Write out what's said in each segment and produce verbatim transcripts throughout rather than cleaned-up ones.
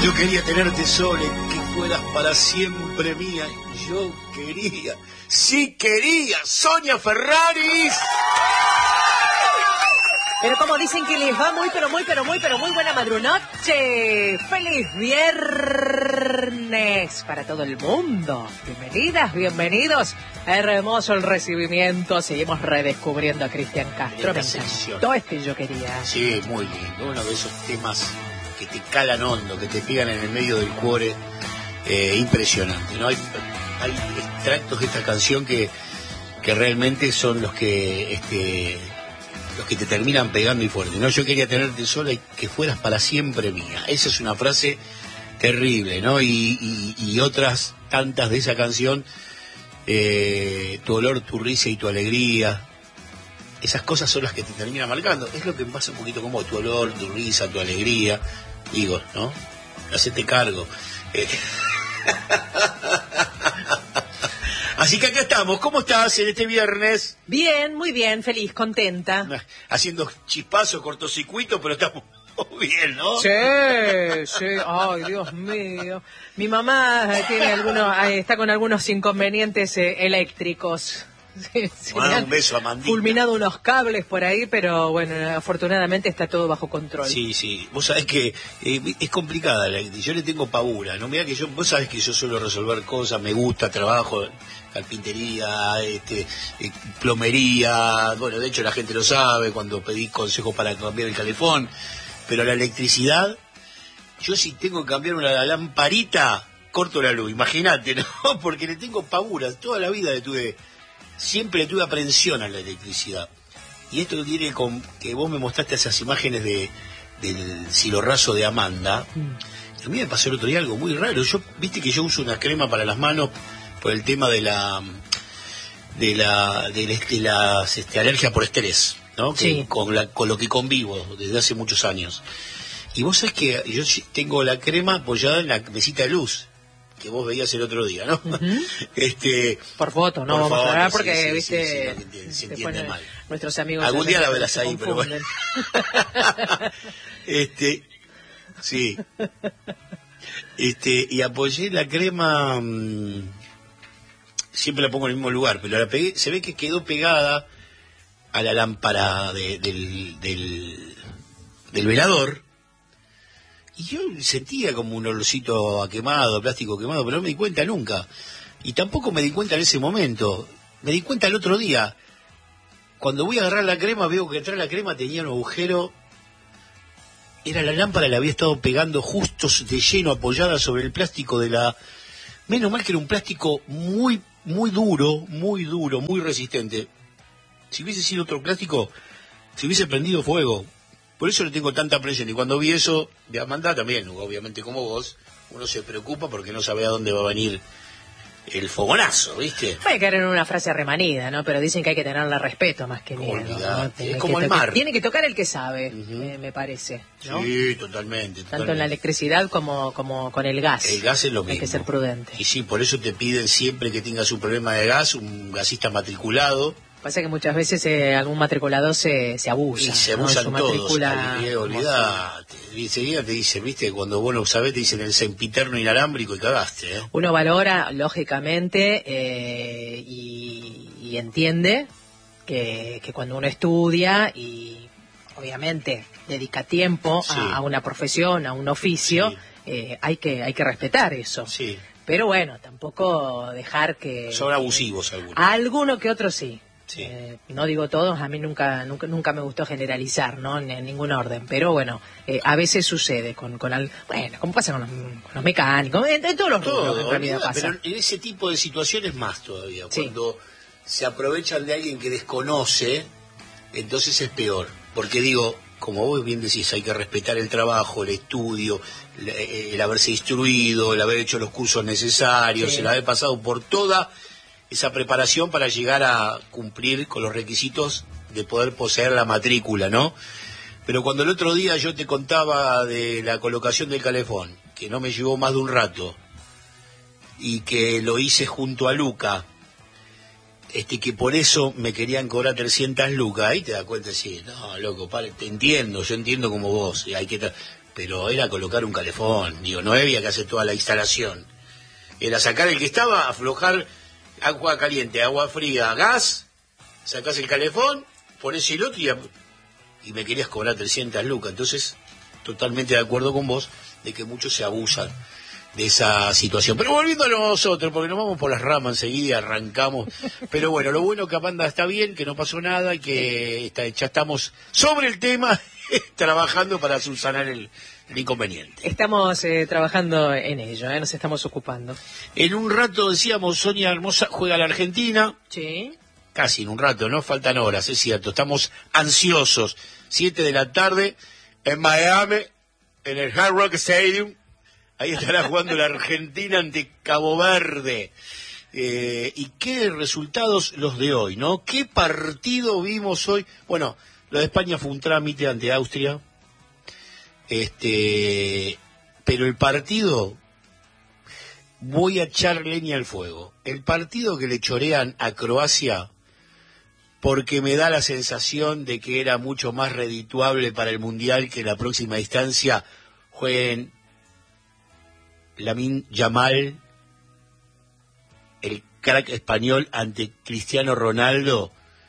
Yo quería tenerte sola y que fueras para siempre mía. Yo quería, sí quería, Sonia Ferraris. Pero como dicen que les va muy, pero muy, pero muy, pero muy buena madrunoche. ¡Feliz viernes para todo el mundo! Bienvenidas, bienvenidos. Hermoso el recibimiento. Seguimos redescubriendo a Cristian Castro. Me encantó este Yo Quería. Sí, muy lindo. Uno de esos temas que te calan hondo, que te pegan en el medio del cuore. Eh, impresionante, ¿no? Hay, hay extractos de esta canción que, que realmente son los que... este los que te terminan pegando y fuerte, ¿no? Yo quería tenerte sola y que fueras para siempre mía. Esa es una frase terrible, ¿no? Y, y, y otras tantas de esa canción, eh, tu olor, tu risa y tu alegría, esas cosas son las que te terminan marcando. Es lo que pasa un poquito como tu olor, tu risa, tu alegría, digo, ¿no? Hacete cargo. Eh. Así que acá estamos. ¿Cómo estás en este viernes? Bien, muy bien, feliz, contenta. Haciendo chispazos, cortocircuito, pero estamos bien, ¿no? Sí, sí. Ay, Dios mío. Mi mamá tiene algunos, está con algunos inconvenientes eh, eléctricos. Sí, sí, bueno, un beso a Mandita. Fulminado unos cables por ahí, pero bueno, afortunadamente está todo bajo control. Sí, sí. Vos sabés que eh, es complicada la electricidad. Yo le tengo pavura, ¿no? Mirá que yo, vos sabés que yo suelo resolver cosas, me gusta, trabajo, carpintería, este, eh, plomería. Bueno, de hecho la gente lo sabe cuando pedí consejos para cambiar el calefón. Pero la electricidad, yo si tengo que cambiar una lamparita, corto la luz, imagínate, ¿no? Porque le tengo pavura. Toda la vida le tuve... Siempre tuve aprensión a la electricidad. Y esto que tiene con que vos me mostraste esas imágenes de del silorrazo de Amanda. Mm. A mí me pasó el otro día algo muy raro. Yo, viste que yo uso una crema para las manos por el tema de la de la de, la, de las este, alergia por estrés, ¿no? Sí. Que, con, la, con lo que convivo desde hace muchos años. Y vos sabés que yo tengo la crema apoyada en la mesita de luz que vos veías el otro día, ¿no? Uh-huh. este Por foto, no por vamos a hablar porque, sí, sí, viste, sí, sí, no, se, se entiende mal. Nuestros amigos... Algún día la verás ahí, pero bueno. este, sí. Este, y apoyé la crema, mmm, siempre la pongo en el mismo lugar, pero la pegué, se ve que quedó pegada a la lámpara de, del, del, del velador. Y yo sentía como un olorcito a quemado, plástico quemado, pero no me di cuenta nunca. Y tampoco me di cuenta en ese momento. Me di cuenta el otro día. Cuando voy a agarrar la crema, veo que detrás de la crema tenía un agujero. Era la lámpara, la había estado pegando justo de lleno, apoyada sobre el plástico de la... Menos mal que era un plástico muy, muy duro, muy duro, muy resistente. Si hubiese sido otro plástico, se hubiese prendido fuego. Por eso le tengo tanta presión. Y cuando vi eso de Amanda también, obviamente como vos, uno se preocupa porque no sabe a dónde va a venir el fogonazo, ¿viste? Puede caer en una frase remanida, ¿no? Pero dicen que hay que tenerle respeto más que miedo, ¿no? Es como el mar. Tiene que tocar el que sabe, uh-huh. eh, me parece, ¿no? Sí, totalmente, totalmente. Tanto en la electricidad como, como con el gas. El gas es lo mismo. Hay que ser prudente. Y sí, por eso te piden siempre que tengas un problema de gas, un gasista matriculado. Pasa que muchas veces eh, algún matriculado se, se abusa. Y se abusan ¿no? todos. Matricula... Olvidate. Enseguida te dicen, viste, cuando vos no sabés, te dicen el sempiterno inalámbrico y cagaste. ¿eh? Uno valora, lógicamente, eh, y, y entiende que, que cuando uno estudia y, obviamente, dedica tiempo sí. a, a una profesión, a un oficio, sí. eh, hay que hay que respetar eso. Sí. Pero bueno, tampoco dejar que... Son abusivos algunos. Alguno que otro sí. Sí. Eh, no digo todos, a mí nunca nunca nunca me gustó generalizar, ¿no? En, en ningún orden, pero bueno, eh, a veces sucede con con al, bueno, como pasa con los, con los mecánicos, en, en todos los Todo, rubros en realidad pasa. Pero en ese tipo de situaciones más todavía, sí. Cuando se aprovechan de alguien que desconoce, entonces es peor, porque digo, como vos bien decís, hay que respetar el trabajo, el estudio, el, el haberse instruido, el haber hecho los cursos necesarios, sí. El haber pasado por toda esa preparación para llegar a cumplir con los requisitos de poder poseer la matrícula, ¿no? Pero cuando el otro día yo te contaba de la colocación del calefón, que no me llevó más de un rato, y que lo hice junto a Luca, este que por eso me querían cobrar trescientas lucas, ahí te das cuenta, sí, no, loco, padre, te entiendo, yo entiendo como vos, hay que... pero era colocar un calefón, digo, no había que hacer toda la instalación. Era sacar el que estaba, aflojar agua caliente, agua fría, gas, sacás el calefón, ponés el otro y, y me querías cobrar trescientas lucas. Entonces, totalmente de acuerdo con vos de que muchos se abusan de esa situación. Pero volviendo a nosotros, porque nos vamos por las ramas enseguida, arrancamos. Pero bueno, lo bueno que Amanda está bien, que no pasó nada y que está, ya estamos sobre el tema, trabajando para subsanar el, el inconveniente. Estamos eh, trabajando en ello, eh, nos estamos ocupando. En un rato, decíamos, Sonia Hermosa juega la Argentina. Sí. Casi en un rato, ¿no? Faltan horas, es cierto. Estamos ansiosos. Siete de la tarde en Miami, en el Hard Rock Stadium. Ahí estará jugando la Argentina ante Cabo Verde. Eh, ¿Y qué resultados los de hoy, no? ¿Qué partido vimos hoy? Bueno, lo de España fue un trámite ante Austria. Este, pero el partido, voy a echar leña al fuego. El partido que le chorean a Croacia, porque me da la sensación de que era mucho más redituable para el Mundial que la próxima instancia jueguen Lamine Yamal, el crack español, ante Cristiano Ronaldo,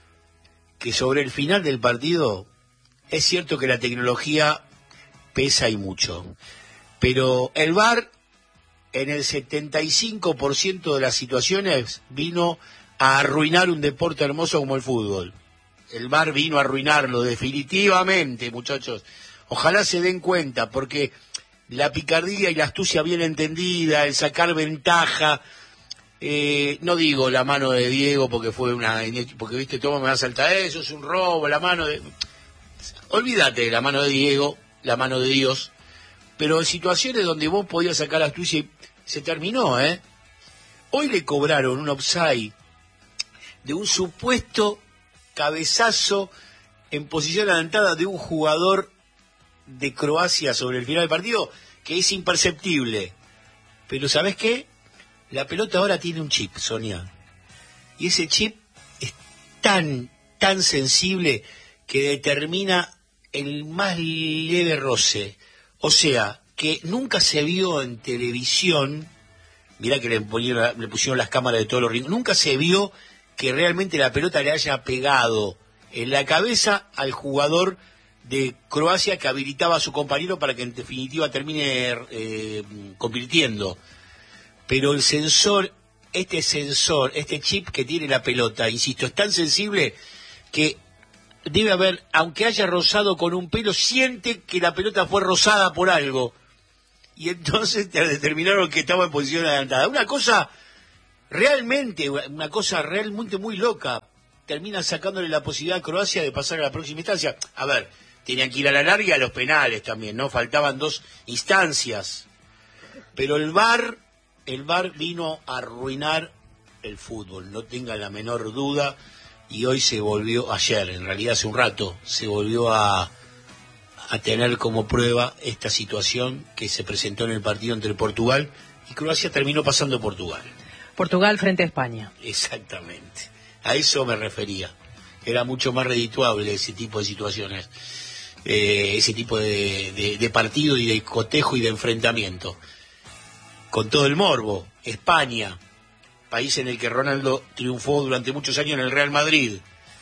que sobre el final del partido, es cierto que la tecnología pesa y mucho, pero el V A R en el setenta y cinco por ciento de las situaciones vino a arruinar un deporte hermoso como el fútbol. El V A R vino a arruinarlo definitivamente, muchachos. Ojalá se den cuenta, porque la picardía y la astucia bien entendida, el sacar ventaja, eh, no digo la mano de Diego porque fue una, porque viste, toma, me va a saltar eso, es un robo, la mano de... Olvídate de la mano de Diego, la mano de Dios, pero en situaciones donde vos podías sacar la astucia y se terminó, ¿eh? Hoy le cobraron un offside de un supuesto cabezazo en posición adelantada de un jugador de Croacia sobre el final del partido, que es imperceptible. Pero ¿sabés qué? La pelota ahora tiene un chip, Sonia. Y ese chip es tan, tan sensible que determina el más leve roce. O sea, que nunca se vio en televisión, mirá que le, ponieron, le pusieron las cámaras de todos los rincones, nunca se vio que realmente la pelota le haya pegado en la cabeza al jugador de Croacia que habilitaba a su compañero para que en definitiva termine eh, convirtiendo. Pero el sensor, este sensor, este chip que tiene la pelota, insisto, es tan sensible que debe haber, aunque haya rozado con un pelo, siente que la pelota fue rozada por algo. Y entonces te determinaron que estaba en posición adelantada. Una cosa realmente, una cosa realmente muy loca. Termina sacándole la posibilidad a Croacia de pasar a la próxima instancia. A ver, tenían que ir a la larga y a los penales también, ¿no? Faltaban dos instancias. Pero el V A R, el V A R vino a arruinar el fútbol, no tengan la menor duda. Y hoy se volvió, ayer, en realidad hace un rato, se volvió a, a tener como prueba esta situación que se presentó en el partido entre Portugal y Croacia. Terminó pasando Portugal. Portugal frente a España. Exactamente. A eso me refería. Era mucho más redituable ese tipo de situaciones. Eh, ese tipo de, de, de partido y de cotejo y de enfrentamiento. Con todo el morbo, España, país en el que Ronaldo triunfó durante muchos años en el Real Madrid,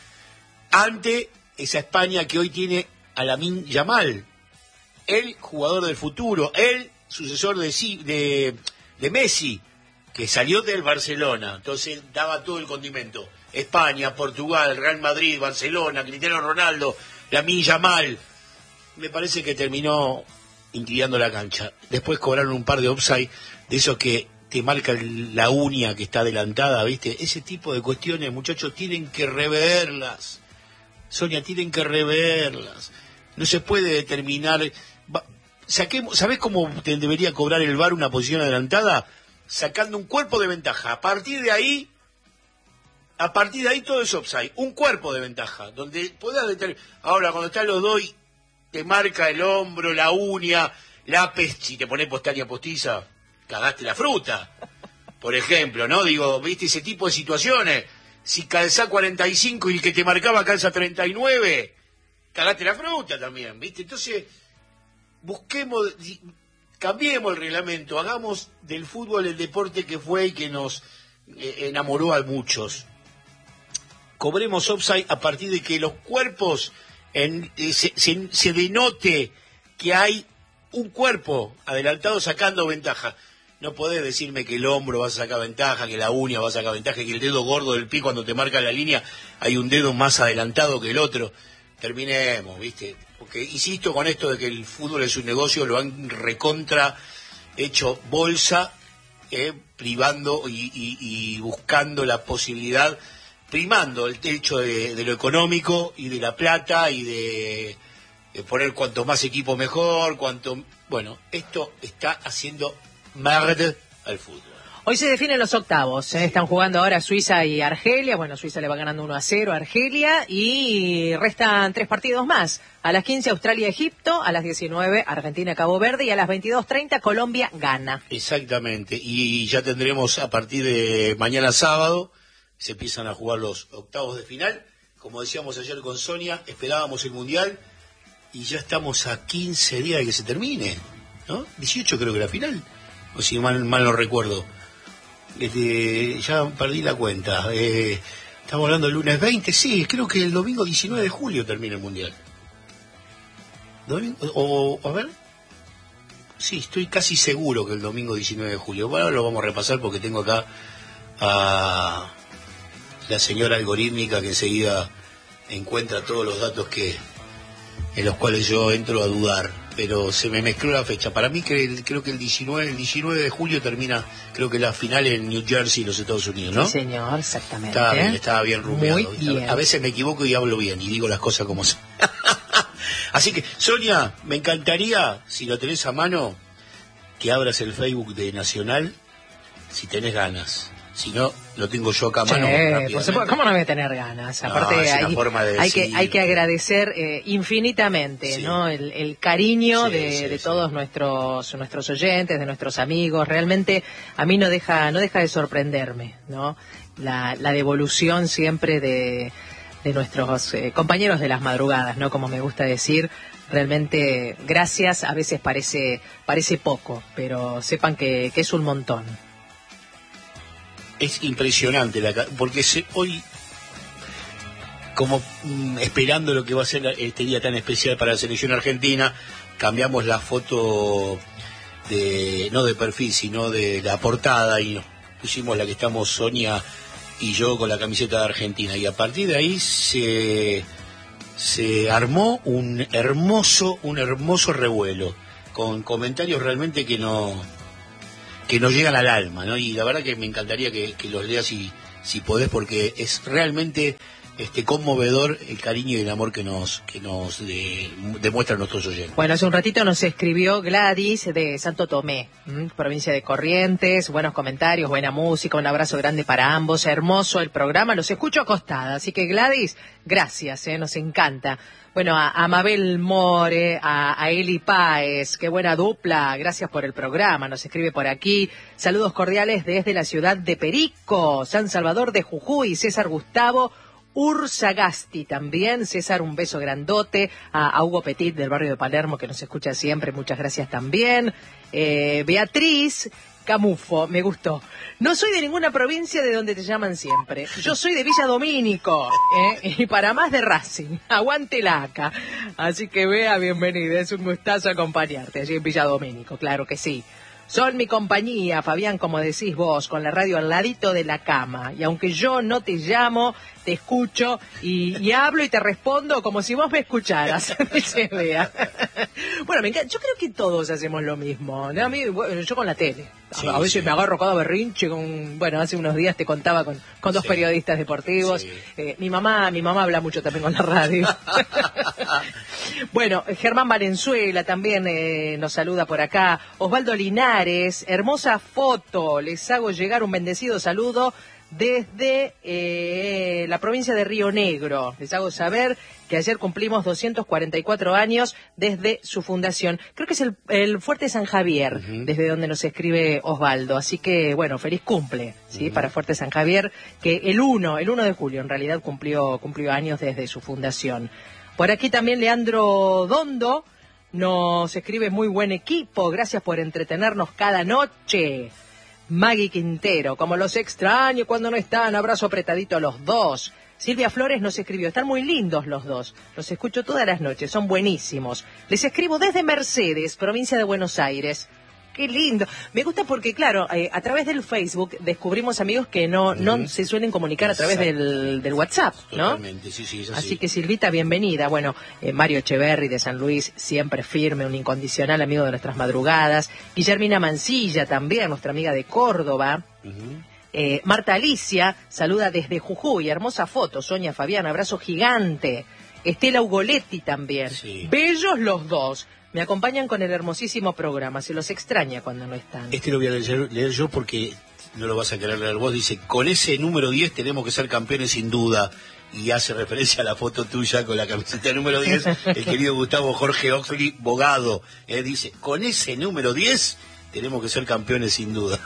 ante esa España que hoy tiene a Lamine Yamal, el jugador del futuro, el sucesor de, de, de Messi, que salió del Barcelona, entonces daba todo el condimento. España, Portugal, Real Madrid, Barcelona, Cristiano Ronaldo, Lamine Yamal. Me parece que terminó inclinando la cancha. Después cobraron un par de offside, de esos que te marca la uña que está adelantada, ¿viste? Ese tipo de cuestiones, muchachos, tienen que reverlas. Sonia, tienen que reverlas. No se puede determinar... Saquemos, ¿sabés cómo te debería cobrar el V A R una posición adelantada? Sacando un cuerpo de ventaja. A partir de ahí, a partir de ahí todo es offside. Un cuerpo de ventaja, donde puedas determinar... Ahora, cuando están los dos, te marca el hombro, la uña, la pez, si te pones postaña postiza, cagaste la fruta, por ejemplo, ¿no? Digo, ¿viste ese tipo de situaciones? Si calzás cuarenta y cinco y el que te marcaba calza treinta y nueve, cagaste la fruta también, ¿viste? Entonces, busquemos, cambiemos el reglamento, hagamos del fútbol el deporte que fue y que nos eh, enamoró a muchos. Cobremos offside a partir de que los cuerpos en, eh, se, se, se denote que hay un cuerpo adelantado sacando ventaja. No podés decirme que el hombro va a sacar ventaja, que la uña va a sacar ventaja, que el dedo gordo del pie cuando te marca la línea hay un dedo más adelantado que el otro. Terminemos, ¿viste? Porque insisto con esto de que el fútbol es un negocio, lo han recontra hecho bolsa, eh, privando y, y, y buscando la posibilidad, primando el techo de, de lo económico y de la plata y de, de poner cuanto más equipo mejor, cuanto... Bueno, esto está haciendo merde al fútbol. Hoy se definen los octavos, ¿eh? Están jugando ahora Suiza y Argelia. Bueno, Suiza le va ganando uno a cero a Argelia y restan tres partidos más. A las quince Australia-Egipto, a las diecinueve Argentina-Cabo Verde y a las veintidós treinta Colombia-Ghana. Exactamente, y ya tendremos a partir de mañana sábado, se empiezan a jugar los octavos de final. Como decíamos ayer con Sonia, esperábamos el Mundial y ya estamos a quince días de que se termine, ¿no? dieciocho creo que la final, o si mal, mal no recuerdo. Este, ya perdí la cuenta. Eh, estamos hablando del lunes veinte, sí, creo que el domingo diecinueve de julio termina el Mundial. ¿Domingo? O, a ver. Sí, estoy casi seguro que el domingo diecinueve de julio. Bueno, lo vamos a repasar porque tengo acá a la señora algorítmica que enseguida encuentra todos los datos que en los cuales yo entro a dudar, pero se me mezcló la fecha. Para mí que creo que el diecinueve, el diecinueve de julio termina, creo que la final en New Jersey, los Estados Unidos, ¿no? Sí, señor, exactamente. Estaba bien, estaba bien rumiado. Muy bien. A, a veces me equivoco y hablo bien y digo las cosas como son. Así que, Sonia, me encantaría, si lo tenés a mano, que abras el Facebook de Nacional, si tenés ganas. Si no, lo tengo yo acá a mano. Sí, por supuesto, ¿cómo no voy a tener ganas? Aparte, no, es hay, una forma de hay, que, hay que agradecer eh, infinitamente, sí. ¿no? El, el cariño sí, de, sí, de sí. todos nuestros nuestros oyentes, de nuestros amigos. Realmente a mí no deja no deja de sorprenderme, ¿no? La, la devolución siempre de, de nuestros eh, compañeros de las madrugadas, ¿no? Como me gusta decir. Realmente, gracias. A veces parece parece poco, pero sepan que, que es un montón. Es impresionante, la, porque se, hoy, como mm, esperando lo que va a ser este día tan especial para la selección argentina, cambiamos la foto de no de perfil, sino de la portada y nos pusimos la que estamos Sonia y yo con la camiseta de Argentina. Y a partir de ahí se, se armó un hermoso, un hermoso revuelo, con comentarios realmente que no... que nos llegan al alma, ¿no? Y la verdad que me encantaría que, que los leas si, si podés, porque es realmente este conmovedor el cariño y el amor que nos que nos de, demuestran nuestros oyentes. Bueno, hace un ratito nos escribió Gladys de Santo Tomé, ¿m? provincia de Corrientes, buenos comentarios, buena música, un abrazo grande para ambos, hermoso el programa, los escucho acostada, así que Gladys, gracias, ¿eh? Nos encanta. Bueno, a, a Mabel More, a, a Eli Páez, qué buena dupla, gracias por el programa, nos escribe por aquí. Saludos cordiales desde la ciudad de Perico, San Salvador de Jujuy, César Gustavo Ursagasti también. César, un beso grandote. A, a Hugo Petit del barrio de Palermo que nos escucha siempre, muchas gracias también. Eh, Beatriz Camufo, me gustó. No soy de ninguna provincia de donde te llaman siempre. Yo soy de Villa Domínico, ¿eh? Y para más de Racing. Aguante la acá. Así que Bea, bienvenida. Es un gustazo acompañarte allí en Villa Domínico, claro que sí. Son mi compañía, Fabián, como decís vos, con la radio al ladito de la cama. Y aunque yo no te llamo, te escucho y, y hablo y te respondo como si vos me escucharas. Dice Bea. Bueno, me encanta. Yo creo que todos hacemos lo mismo, ¿no? A mí, bueno, yo con la tele. A, sí, a veces sí. me agarro cada berrinche con, bueno, hace unos días te contaba con, con dos sí. periodistas deportivos. Sí. Eh, mi mamá, mi mamá habla mucho también con la radio. Bueno, Germán Valenzuela también eh, nos saluda por acá. Osvaldo Linares, hermosa foto. Les hago llegar un bendecido saludo desde eh, la provincia de Río Negro. Les hago saber que ayer cumplimos doscientos cuarenta y cuatro años desde su fundación. Creo que es el, el Fuerte San Javier, uh-huh. desde donde nos escribe Osvaldo. Así que, bueno, feliz cumple, ¿sí? Uh-huh. Para Fuerte San Javier, que el uno, el uno de julio en realidad cumplió, cumplió años desde su fundación. Por aquí también Leandro Dondo nos escribe muy buen equipo, gracias por entretenernos cada noche. Maggie Quintero, como los extraño cuando no están, abrazo apretadito a los dos. Silvia Flores nos escribió, están muy lindos los dos, los escucho todas las noches, son buenísimos. Les escribo desde Mercedes, provincia de Buenos Aires. Qué lindo. Me gusta porque, claro, eh, a través del Facebook descubrimos amigos que no, no mm. se suelen comunicar a través del, del WhatsApp, ¿no? Totalmente, sí, sí, es así. Así que, Silvita, bienvenida. Bueno, eh, Mario Echeverri de San Luis, siempre firme, un incondicional amigo de nuestras madrugadas. Guillermina Mancilla también, nuestra amiga de Córdoba. Uh-huh. eh, Marta Alicia, saluda desde Jujuy. Hermosa foto, Sonia Fabián, abrazo gigante. Estela Ugoletti también. Sí. Bellos los dos. Me acompañan con el hermosísimo programa. Se los extraña cuando no están. Este lo voy a leer, leer yo porque no lo vas a querer leer vos. Dice, con ese número diez tenemos que ser campeones sin duda. Y hace referencia a la foto tuya con la camiseta número diez. El querido Gustavo Jorge Oxley Bogado. Eh, dice, con ese número diez tenemos que ser campeones sin duda.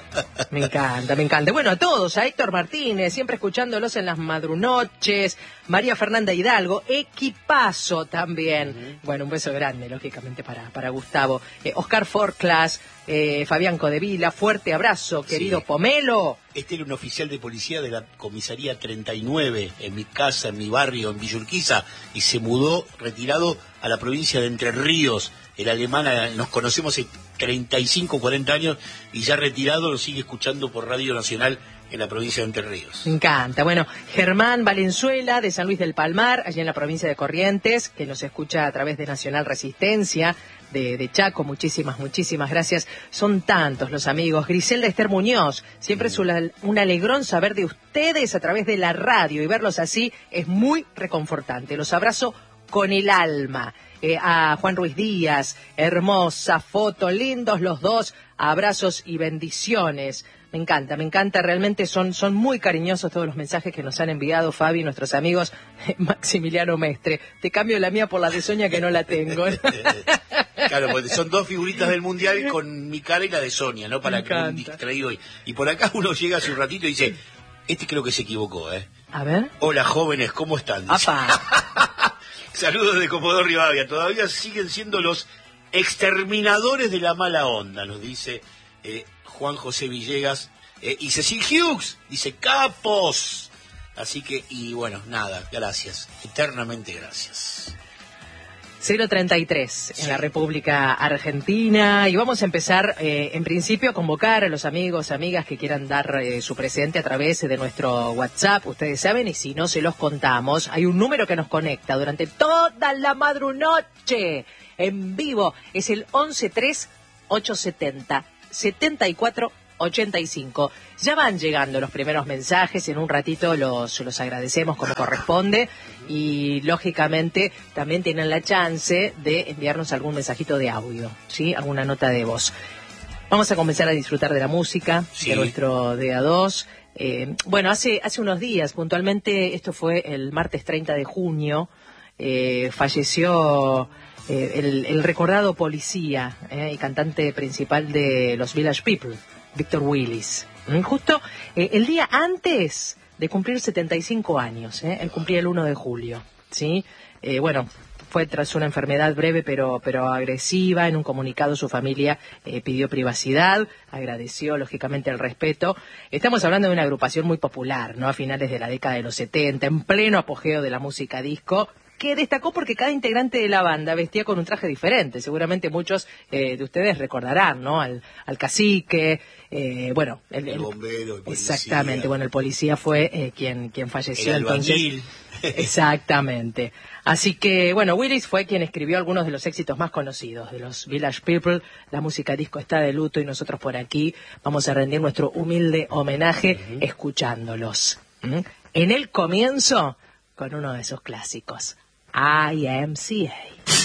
Me encanta, me encanta. Bueno, a todos, a Héctor Martínez, siempre escuchándolos en las madrunoches, María Fernanda Hidalgo, equipazo también. Uh-huh. Bueno, un beso grande, lógicamente, para, para Gustavo. Eh, Oscar Forclas, eh, Fabián Codevila, fuerte abrazo, querido sí. Pomelo. Este era un oficial de policía de la comisaría treinta y nueve, en mi casa, en mi barrio, en Villa Urquiza, y se mudó, retirado, a la provincia de Entre Ríos. El alemán, nos conocemos hace treinta y cinco, cuarenta años, y ya retirado lo sigue escuchando por Radio Nacional en la provincia de Entre Ríos. Me encanta. Bueno, Germán Valenzuela, de San Luis del Palmar, allí en la provincia de Corrientes, que nos escucha a través de Nacional Resistencia, de, de Chaco, muchísimas, muchísimas gracias. Son tantos los amigos. Griselda Esther Muñoz, siempre es un, un alegrón saber de ustedes a través de la radio, y verlos así es muy reconfortante. Los abrazo con el alma. Eh, a Juan Ruiz Díaz, hermosa foto, lindos los dos, abrazos y bendiciones. Me encanta, me encanta, realmente son, son muy cariñosos todos los mensajes que nos han enviado, Fabi, nuestros amigos. Maximiliano Mestre, te cambio la mía por la de Sonia, que no la tengo. Claro, porque son dos figuritas del Mundial con mi cara y la de Sonia, ¿no? Para que un distraído. Y por acá uno llega hace un ratito y dice, este creo que se equivocó, ¿eh? A ver. Hola, jóvenes, ¿cómo están? ¡Apa! Saludos de Comodoro Rivadavia. Todavía siguen siendo los exterminadores de la mala onda, nos dice eh, Juan José Villegas. Eh, y Cecil Hughes dice, capos. Así que, y bueno, nada, gracias. Eternamente gracias. cero treinta y tres sí. en la República Argentina, y vamos a empezar eh, en principio a convocar a los amigos, amigas que quieran dar eh, su presente a través de nuestro WhatsApp, ustedes saben, y si no se los contamos, hay un número que nos conecta durante toda la madrunoche en vivo, es el once tres ochocientos setenta, setenta y cuatro ochenta y cinco. Ya van llegando los primeros mensajes, en un ratito los, los agradecemos como corresponde, y lógicamente también tienen la chance de enviarnos algún mensajito de audio, ¿sí? Alguna nota de voz. Vamos a comenzar a disfrutar de la música, sí. de nuestro D A dos. Eh, bueno, hace, hace unos días, puntualmente, esto fue el martes treinta de junio, eh, falleció eh, el, el recordado policía eh, y cantante principal de los Village People, Víctor Willis. Justo eh, el día antes de cumplir setenta y cinco años, ¿eh? Él cumplía el uno de julio, ¿sí? Eh, bueno, fue tras una enfermedad breve pero, pero agresiva. En un comunicado su familia eh, pidió privacidad, agradeció lógicamente el respeto. Estamos hablando de una agrupación muy popular, ¿no? A finales de la década de los setenta, en pleno apogeo de la música disco, que destacó porque cada integrante de la banda vestía con un traje diferente. Seguramente muchos eh, de ustedes recordarán, ¿no? Al, al cacique, eh, bueno... El, el, el bombero, el policía. Exactamente, bueno, el policía fue eh, quien, quien falleció. El albañil. Entonces, exactamente. Así que, bueno, Willis fue quien escribió algunos de los éxitos más conocidos de los Village People. La música disco está de luto y nosotros por aquí vamos a rendir nuestro humilde homenaje uh-huh. escuchándolos. ¿Mm? En el comienzo, con uno de esos clásicos, I M C A.